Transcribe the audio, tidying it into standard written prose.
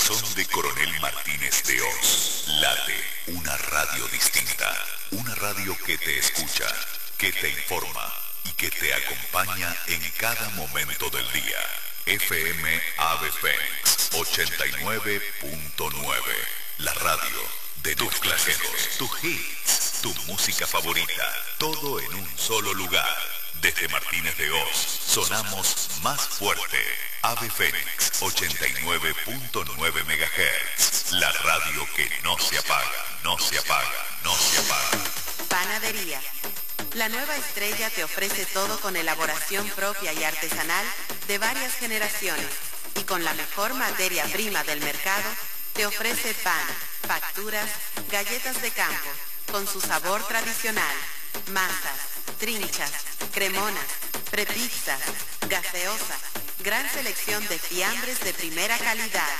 corazón de Coronel Martínez de Oz late una radio distinta. Una radio que te escucha, que te informa y que te acompaña en cada momento del día. FM Ave Fénix 89.9. La radio de tus clásicos, tus hits, tu música favorita. Todo en un solo lugar. Desde Martínez de Oz, sonamos más fuerte. Ave Fénix 89.9 MHz. La radio que no se apaga, no se apaga, no se apaga. Panadería. La nueva estrella te ofrece todo con elaboración propia y artesanal de varias generaciones. Y con la mejor materia prima del mercado, te ofrece pan, facturas, galletas de campo, con su sabor tradicional, masas, trinchas, cremonas, prepizzas, gaseosa, gran selección de fiambres de primera calidad.